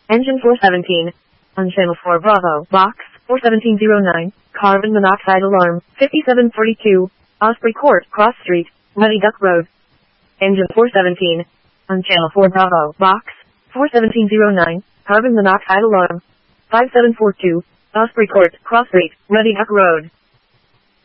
Engine 417. On channel 4 Bravo, box 41709, carbon monoxide alarm, 5742, Osprey Court, Cross Street, Muddy Duck Road. Engine 417. On channel 4 Bravo, box 41709, carbon monoxide alarm, 5742, Osprey Court, Cross Street, Muddy Duck Road.